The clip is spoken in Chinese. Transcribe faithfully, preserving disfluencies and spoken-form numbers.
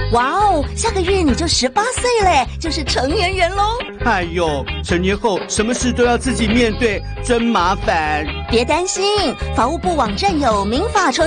哇哦，下个月你就十八岁嘞，就是成年人喽。 哎呦，成年后什么事都要自己面对，真麻烦。 别担心，法务部网站有民法重